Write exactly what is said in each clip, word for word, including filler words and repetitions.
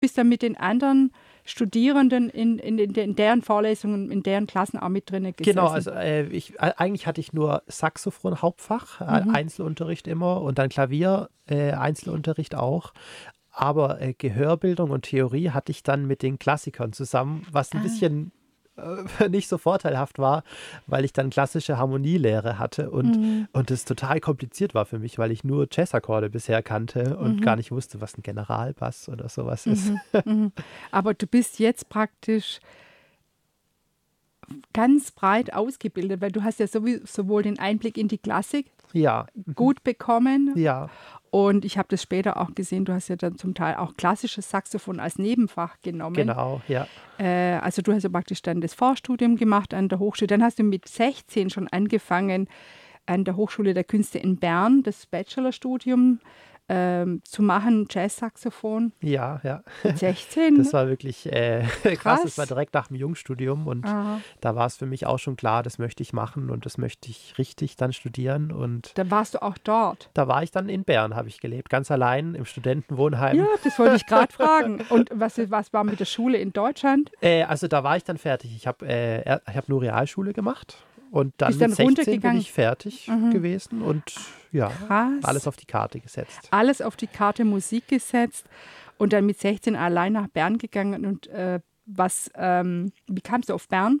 bist dann mit den anderen Studierenden in, in, in, in deren Vorlesungen, in deren Klassen auch mit drin gesessen? Genau, also äh, ich, äh, eigentlich hatte ich nur Saxophon Hauptfach, äh, Mhm. Einzelunterricht immer und dann Klavier, äh, Einzelunterricht auch. Aber äh, Gehörbildung und Theorie hatte ich dann mit den Klassikern zusammen, was ein Ah. bisschen äh, nicht so vorteilhaft war, weil ich dann klassische Harmonielehre hatte und, Mhm. und es total kompliziert war für mich, weil ich nur Jazzakkorde bisher kannte und Mhm. gar nicht wusste, was ein Generalbass oder sowas ist. Mhm. Mhm. Aber du bist jetzt praktisch ganz breit ausgebildet, weil du hast ja sowie- sowohl den Einblick in die Klassik Ja, gut bekommen ja, und ich habe das später auch gesehen, du hast ja dann zum Teil auch klassisches Saxophon als Nebenfach genommen. genau, ja. Äh, also du hast ja praktisch dann das Vorstudium gemacht an der Hochschule. Dann hast du mit sechzehn schon angefangen, an der Hochschule der Künste in Bern das Bachelorstudium ähm, zu machen, Jazzsaxophon. Ja, ja. Mit sechzehn? Das war wirklich äh, krass. Krass. Das war direkt nach dem Jungstudium und Aha. da war es für mich auch schon klar, das möchte ich machen und das möchte ich richtig dann studieren. Und Da warst du auch dort. da war ich dann in Bern, habe ich gelebt, ganz allein im Studentenwohnheim. Ja, das wollte ich gerade fragen. Und was, was war mit der Schule in Deutschland? Äh, also da war ich dann fertig. Ich habe äh, er- ich hab nur Realschule gemacht und dann Bist mit dann sechzehn bin runtergegangen? ich fertig Mhm. gewesen und ja, Krass. alles auf die Karte gesetzt. Alles auf die Karte Musik gesetzt und dann mit sechzehn allein nach Bern gegangen. Und äh, was, ähm, wie kamst du auf Bern?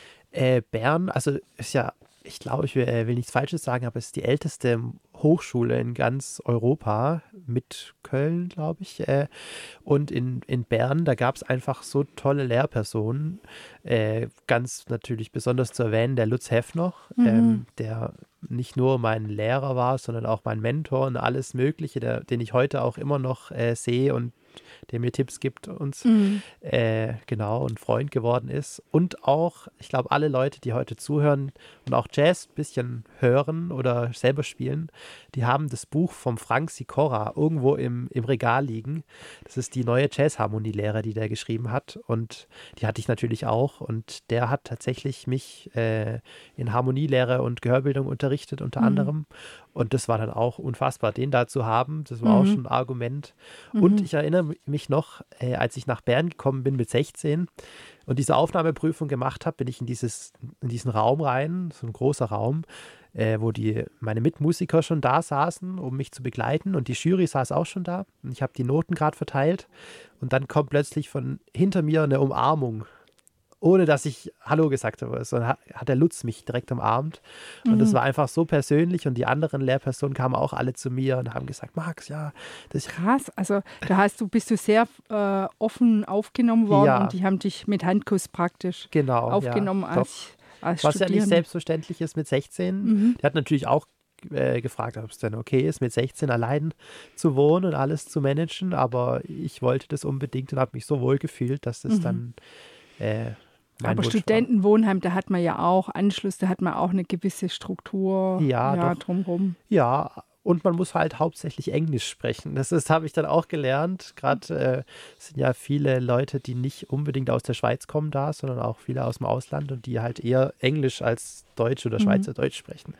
Äh, Bern, also ist ja, ich glaube, ich will, äh, will nichts Falsches sagen, aber es ist die älteste Hochschule in ganz Europa mit Köln, glaube ich. Äh, und in, in Bern, da gab es einfach so tolle Lehrpersonen. Äh, ganz natürlich besonders zu erwähnen, der Lutz Heffner, Mhm. ähm, der nicht nur mein Lehrer war, sondern auch mein Mentor und alles Mögliche, der, den ich heute auch immer noch äh, sehe und der mir Tipps gibt und Mhm. äh, genau, und Freund geworden ist. Und auch, ich glaube, alle Leute, die heute zuhören und auch Jazz ein bisschen hören oder selber spielen, die haben das Buch vom Frank Sikora irgendwo im, im Regal liegen. Das ist die neue Jazz-Harmonielehre, die der geschrieben hat. Und die hatte ich natürlich auch. Und der hat tatsächlich mich äh, in Harmonielehre und Gehörbildung unterrichtet, unter Mhm. anderem. Und das war dann auch unfassbar, den da zu haben. Das war auch Mhm. schon ein Argument. Mhm. Und ich erinnere mich noch, äh, als ich nach Bern gekommen bin mit sechzehn und diese Aufnahmeprüfung gemacht habe, bin ich in, dieses, in diesen Raum rein, so ein großer Raum, äh, wo die, meine Mitmusiker schon da saßen, um mich zu begleiten. Und die Jury saß auch schon da. Und ich habe die Noten gerade verteilt. Und dann kommt plötzlich von hinter mir eine Umarmung, ohne dass ich Hallo gesagt habe. Sondern hat, hat der Lutz mich direkt umarmt. Und das Mhm. war einfach so persönlich. Und die anderen Lehrpersonen kamen auch alle zu mir und haben gesagt, Max, ja, das Krass, also da hast du, bist du sehr äh, offen aufgenommen worden Ja. und die haben dich mit Handkuss praktisch genau. aufgenommen ja, als, als Was ja nicht Studierende. selbstverständlich ist mit sechzehn. Mhm. Der hat natürlich auch äh, gefragt, ob es denn okay ist, mit sechzehn allein zu wohnen und alles zu managen. Aber ich wollte das unbedingt und habe mich so wohl gefühlt, dass das Mhm. dann äh, mein Aber Wunsch Studentenwohnheim, da hat man ja auch Anschluss, da hat man auch eine gewisse Struktur Ja, doch. drumherum. war. Ja, und man muss halt hauptsächlich Englisch sprechen. Das ist, habe ich dann auch gelernt. Gerade äh, sind ja viele Leute, die nicht unbedingt aus der Schweiz kommen da, sondern auch viele aus dem Ausland und die halt eher Englisch als Deutsch oder Mhm. Schweizerdeutsch sprechen.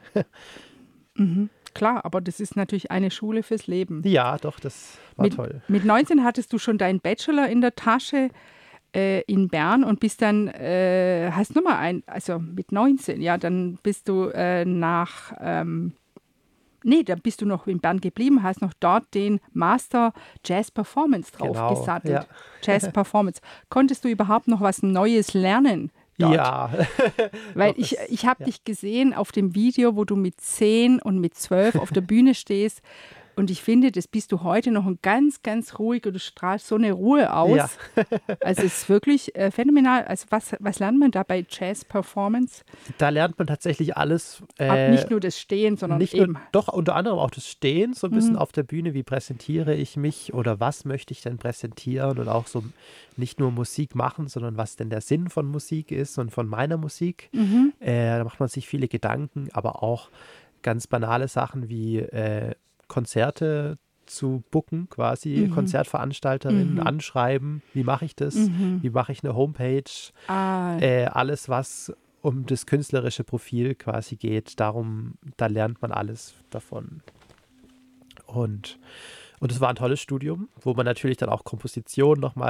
Mhm. Klar, aber das ist natürlich eine Schule fürs Leben. Ja, doch, das war Mit, toll. mit neunzehn hattest du schon deinen Bachelor in der Tasche äh, in Bern und bist dann, äh, hast nochmal ein, also mit neunzehn, ja, dann bist du äh, nach, ähm, nee, dann bist du noch in Bern geblieben, hast noch dort den Master Jazz Performance Genau, draufgesattelt. ja. Jazz Performance. Konntest du überhaupt noch was Neues lernen dort? Ja. Weil Doch, ich, es- ich habe ja. dich gesehen auf dem Video, wo du mit zehn und mit zwölf auf der Bühne stehst. Und ich finde, das bist du heute noch ein ganz, ganz ruhig und du strahlst so eine Ruhe aus. Ja. Also es ist wirklich äh, phänomenal. Also was, was lernt man da bei Jazz Performance? Da lernt man tatsächlich alles. Ab Äh, nicht nur das Stehen, sondern nicht eben. nur, doch unter anderem auch das Stehen, so ein bisschen Mhm. auf der Bühne, wie präsentiere ich mich oder was möchte ich denn präsentieren und auch so nicht nur Musik machen, sondern was denn der Sinn von Musik ist und von meiner Musik. Mhm. Äh, da macht man sich viele Gedanken, aber auch ganz banale Sachen wie äh, Konzerte zu booken, quasi Mhm. Konzertveranstalterinnen Mhm. anschreiben, wie mache ich das, Mhm. wie mache ich eine Homepage, Ah, äh, alles, was um das künstlerische Profil quasi geht, darum, da lernt man alles davon. Und und es war ein tolles Studium, wo man natürlich dann auch Komposition nochmal